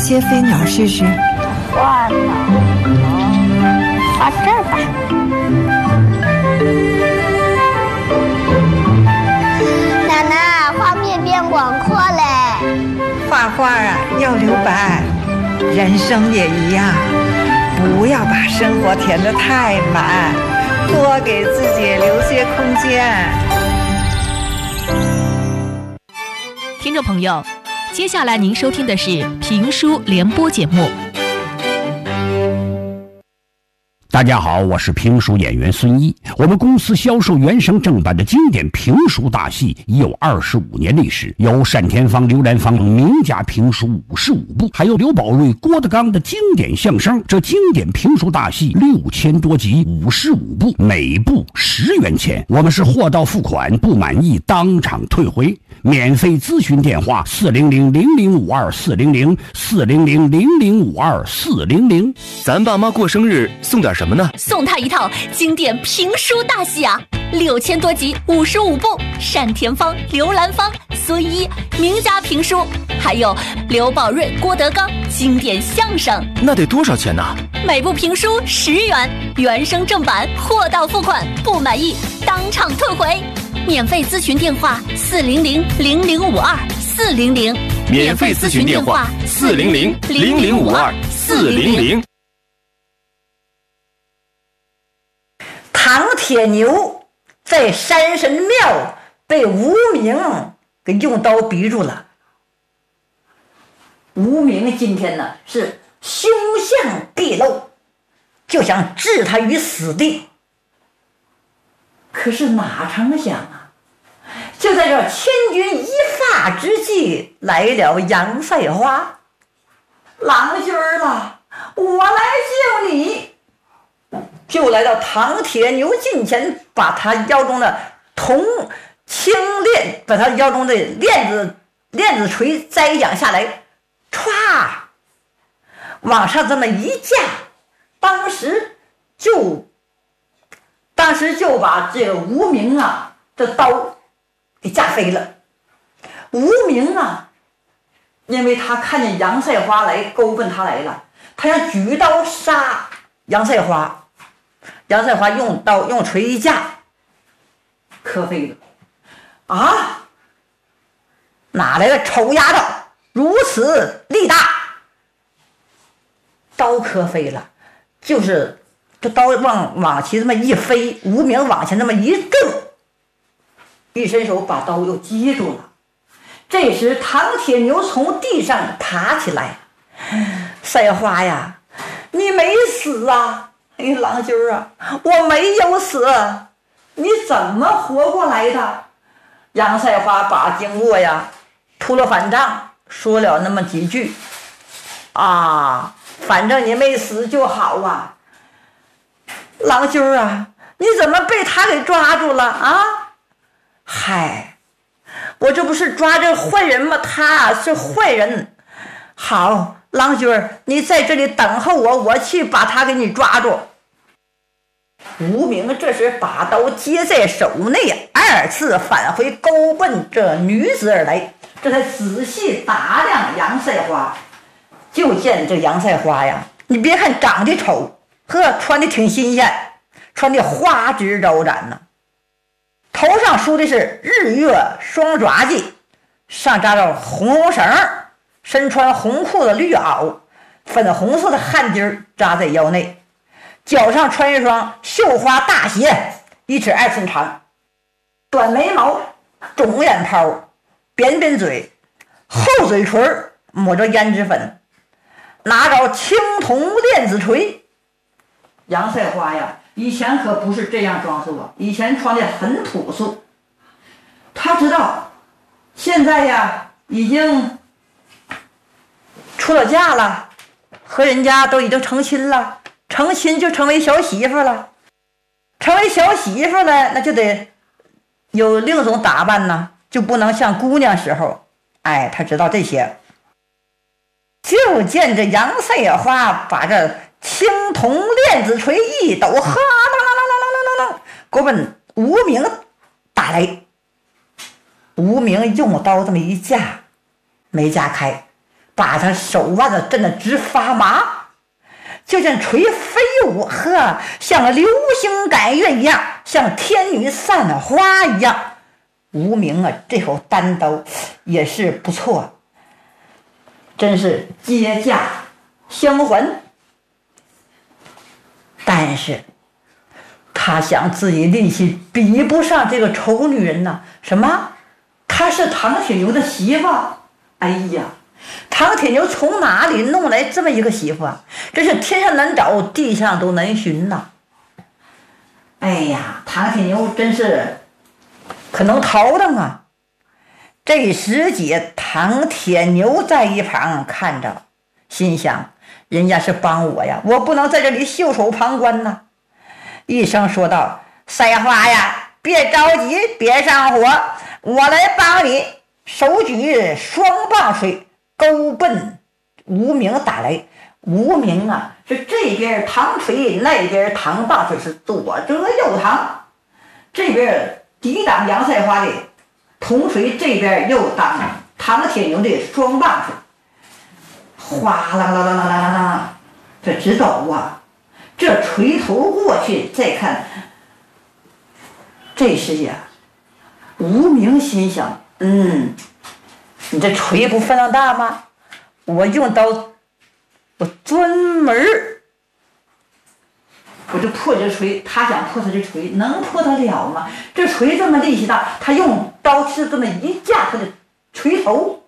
接飞鸟试试？ 画呢？画这儿吧。奶奶，画面变广阔嘞。 画画啊，要留白，人生也一样，不要把生活填得太满，多给自己留些空间。 听众朋友，接下来您收听的是评书联播节目。 大家好，我是评书演员孙一。我们公司销售原声正版的经典评书大戏已有25年历史，有单田芳、刘兰芳名家评书55部，还有刘宝瑞、郭德纲的经典相声。这经典评书大戏6000多集，55部，每部10元钱。我们是货到付款，不满意当场退回。免费咨询电话400-0052-400-400-0052-400。 咱爸妈过生日送点什么呢？ 送他一套经典评书大戏啊，6000多集，55部，单田芳、刘兰芳、孙一名家评书，还有刘宝瑞、郭德纲经典相声。 那得多少钱呢？ 每部评书10元，原声正版，货到付款，不满意当场退回。免费咨询电话400-0052-400。 免费咨询电话400-0052-400。 唐铁牛在山神庙被无名给用刀逼住了。无名今天呢是凶相毕露，就想置他于死地。可是哪成想啊，就在这千钧一发之际，来了杨赛花。郎君儿啊，我来救你。就来到唐铁牛近前，把他腰中的铜青链，把他腰中的链子锤摘养下来，歘，往上这么一架，当时就把这个无名啊这刀给架飞了。无名啊，因为他看见杨赛花来勾奔他来了，他想举刀杀杨赛花。杨赛花用锤一架，磕飞了。啊！哪来的丑丫头，如此力大？刀磕飞了，就是这刀往起这么一飞，无名往前这么一挣，一伸手把刀又接住了。这时唐铁牛从地上爬起来，赛花呀，你没死啊！哎，郎君儿啊，我没有死，你怎么活过来的？杨赛花把经过呀秃了反账，说了那么几句啊，反正你没死就好啊。郎君儿啊，你怎么被他给抓住了啊？嗨，我这不是抓这坏人吗？他是坏人。好，郎君儿，你在这里等候我，我去把他给你抓住。无名这时把刀接在手内，二次返回勾奔这女子而来。这才仔细打量杨赛花，就见这杨赛花呀，你别看长得丑，呵，穿的挺新鲜，穿的花枝招展呢。头上梳的是日月双爪髻，上扎着红绳，身穿红裤子绿袄，粉红色的汗巾扎在腰内。脚上穿一双绣花大鞋，1尺2寸长，短眉毛，肿眼泡，扁扁嘴，厚嘴唇，抹着胭脂粉，拿着青铜链子锤。杨赛花呀，以前可不是这样装束啊，以前穿的很朴素。他知道现在呀已经出了嫁了，和人家都已经成亲了。成亲就成为小媳妇了，成为小媳妇了，那就得有另一种打扮呢，就不能像姑娘时候。哎，他知道这些。就见这杨赛花把这青铜链子锤一抖，哈啦啦啦啦啦啦啦，给我们无名打来。无名用刀这么一架，没架开， 把他手腕子震得直发麻，就像锤飞舞，像流星赶月一样，像天女散花一样。无名啊，这口单刀也是不错，真是接驾相还。但是他想自己力气比不上这个丑女人呐。什么？她是唐铁牛的媳妇？哎呀，唐铁牛从哪里弄来这么一个媳妇啊？真是天上难找，地上都难寻呐！哎呀，唐铁牛真是可能头疼啊！这时节，唐铁牛在一旁看着，心想：人家是帮我呀，我不能在这里袖手旁观呐！一声说道：“赛花呀，别着急，别上火，我来帮你。”手举双棒槌，勾奔无名打来。无名啊，是这边唐锤，那边唐棒槌，是左遮右挡。这边抵挡杨赛花的铜锤，这边又挡唐铁牛的双棒槌，哗啦啦啦啦啦啦，这直抖啊！这锤头过去，再看，这时呀，无名心想：你这锤不分量大吗？我用刀，我专门我就破这锤。他想破他这锤，能破得了吗？这锤这么力气大，他用刀是这么一架他的锤头。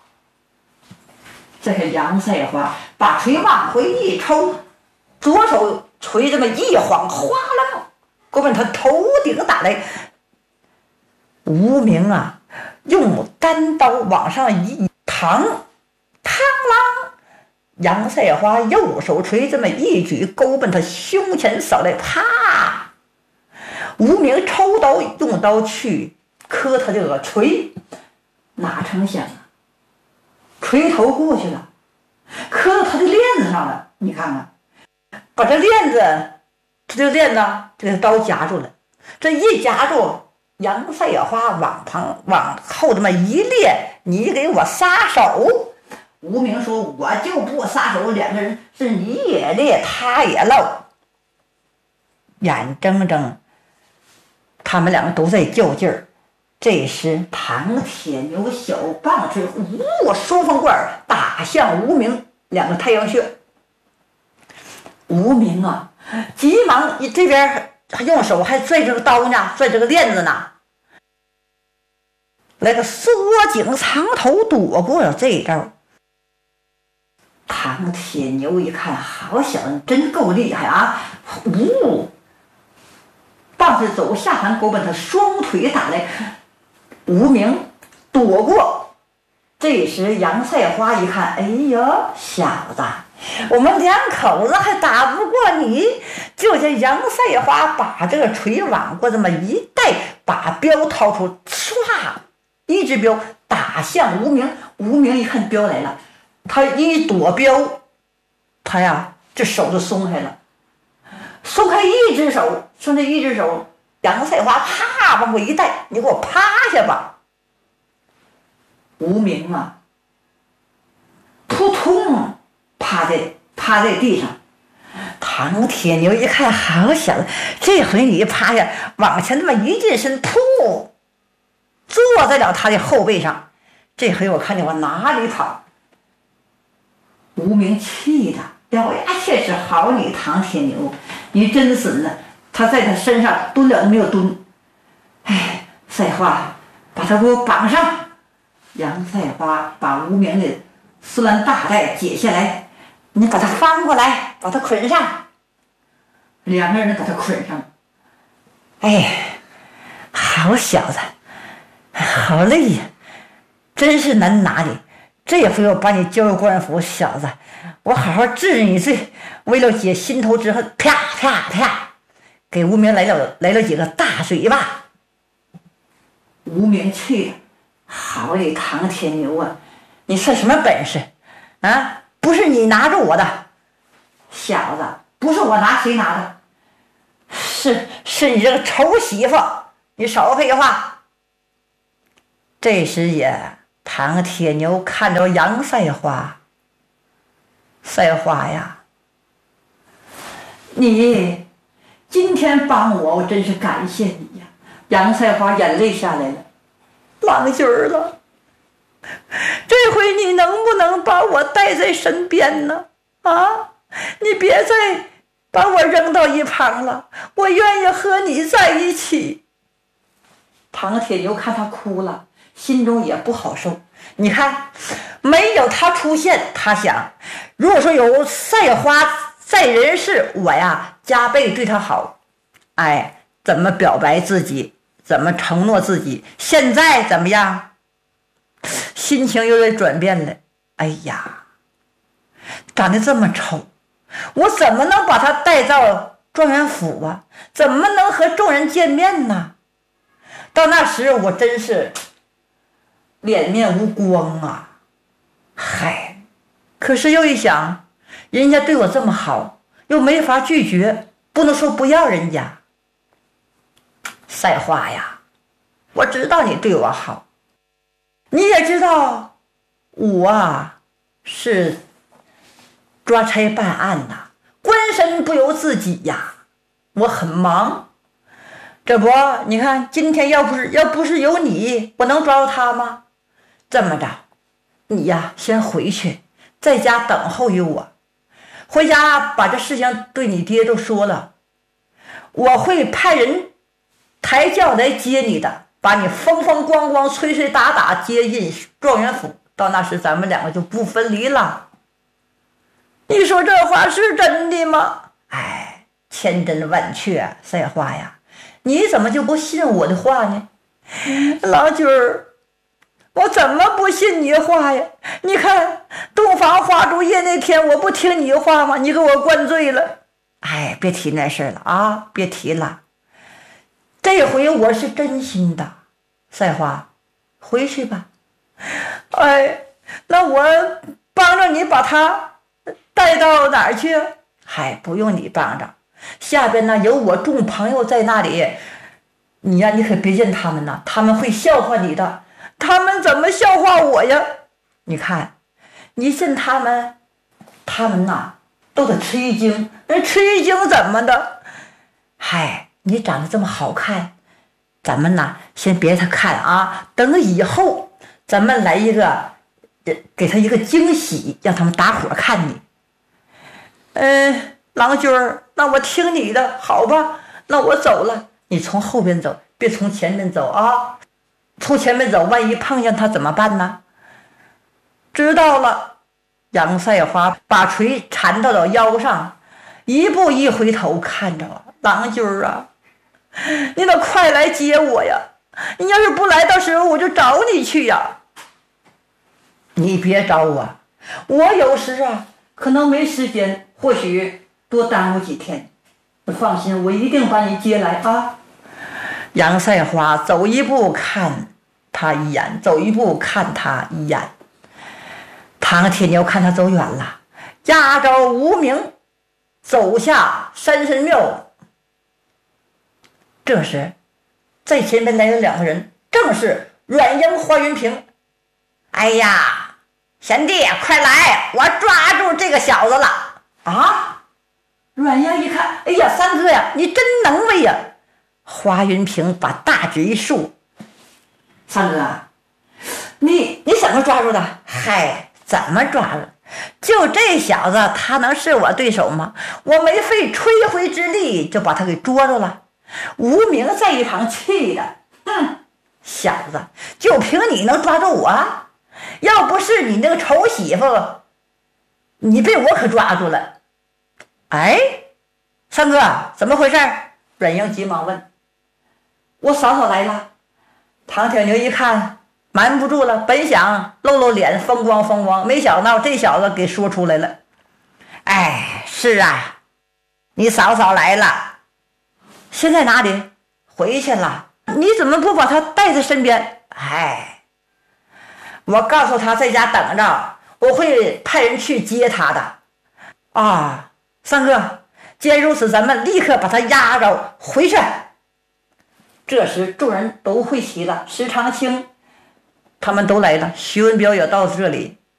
这是杨赛花把锤往回一抽，左手锤这么一晃，哗啦，过奔他头顶打来。无名啊，用单刀往上一扛，嘡啷，杨赛花右手锤这么一举，勾奔他胸前扫来，啪！无名抽刀用刀去磕他这个锤，哪成想啊，锤头过去了，磕到他的链子上了。你看看，把这链子，这链子这个刀夹住了，这一夹住。杨赛花往后这么一列，你给我撒手！无名说：“我就不撒手。”两个人是你也列，他也漏，眼睁睁，他们两个都在较劲儿。这时，唐铁牛小棒槌双风棍打向无名，两个太阳穴。无名啊，急忙这边还用手还拽这个刀呢，拽这个链子呢，来个缩颈藏头躲过了这一招。唐铁牛一看，好小子，真够厉害啊！棒子走下盘，勾奔他双腿打来，无名躲过。这时杨赛花一看，哎呀，小子，我们两口子还打不过你，就见杨赛花把这个锤往过这么一带，把镖掏出，唰，一支镖打向无名。无名一看镖来了，他一躲镖，他呀这手就松开了，松开一只手，剩下一只手，杨赛花啪往过一带，你给我趴下吧。无名啊，扑通趴在地上。唐铁牛一看，好小子，这回你趴下，往前那么一近身，噗，坐在了他的后背上。这回我看见我哪里跑。无名气的咬牙切齿，好你唐铁牛，你真损呢！他在他身上蹲了都没有蹲。哎，赛花，把他给我绑上。杨赛花把无名的丝兰大带解下来，你把他翻过来，把他捆上。两个人把他捆上。哎，好小子，好累呀，真是难拿你。这回我把你交入官府，小子，我好好治你罪。为了解心头之恨，啪啪啪，给无名来了几个大嘴巴。无名气的，好你唐铁牛啊，你算什么本事啊？不是你拿着我的，小子，不是我拿，谁拿的？是你这个丑媳妇，你少说废话。这时也唐铁牛看着杨赛花赛花呀，你今天帮我，我真是感谢你呀。杨赛花眼泪下来了，郎君儿了，这回你能不能把我带在身边呢？啊，你别再把我扔到一旁了，我愿意和你在一起。唐铁牛看他哭了，心中也不好受。你看，没有他出现，他想，如果说有赛花在人世，我呀加倍对他好。哎，怎么表白自己，怎么承诺自己，现在怎么样？心情有点转变了。哎呀，长得这么丑，我怎么能把他带到状元府啊？怎么能和众人见面呢？到那时我真是脸面无光啊！嗨，可是又一想，人家对我这么好，又没法拒绝，不能说不要人家。赛花呀，我知道你对我好，你也知道我啊是抓差办案呐，官身不由自己呀，我很忙。这不，你看今天要不是有你，我能抓住他吗？这么着，你呀先回去，在家等候于我。回家把这事情对你爹都说了，我会派人抬轿来接你的，把你风风光光、吹吹打打接进状元府。到那时咱们两个就不分离了。你说这话是真的吗？哎，千真万确，赛花呀，你怎么就不信我的话呢？老君儿，我怎么不信你话呀？你看洞房花烛夜那天，我不听你话吗？你给我灌醉了。哎，别提那事了啊，别提了。这回我是真心的，赛花，回去吧。哎，那我帮着你把他带到哪儿去？嗨，不用你帮着，下边呢有我众朋友在那里，你呀，你可别见他们呐，他们会笑话你的。他们怎么笑话我呀？你看，你见他们呐都得吃一惊。人吃一惊怎么的？嗨，你长得这么好看，咱们呐先别他看啊，等以后咱们来一个，给他一个惊喜，让他们大伙看你。郎君儿，那我听你的，好吧？那我走了，你从后边走，别从前面走啊！从前面走，万一碰见他怎么办呢？知道了。杨赛花把锤缠到了腰上，一步一回头看着郎君儿啊，你得快来接我呀！你要是不来，到时候我就找你去呀。你别找我，我有时啊可能没时间，或许多耽误几天。你放心，我一定把你接来啊。杨赛花走一步看他一眼，走一步看他一眼。唐铁牛看他走远了，压着无名走下山神庙。这时在前面来了两个人，正是阮英、花云平。哎呀，贤弟快来，我抓住这个小子了啊！阮英一看，哎呀，三哥呀，你真能为呀！花云平把大指一竖，三哥，你怎么抓住的？嗨，怎么抓住？就这小子，他能是我对手吗？我没费吹灰之力就把他给捉住了。无名在一旁气的，小子，就凭你能抓住我？要不是你那个丑媳妇，你被我可抓住了。哎，三哥，怎么回事？阮英急忙问。我嫂嫂来了。唐铁牛一看瞒不住了，本想露露脸风光，没想到这小子给说出来了。哎，是啊，你嫂嫂来了，现在哪里？回去了。你怎么不把他带在身边？哎，我告诉他在家等着，我会派人去接他的。啊，三哥，既然如此，咱们立刻把他押着回去。这时众人都会齐了，石长青他们都来了，徐文彪也到这里。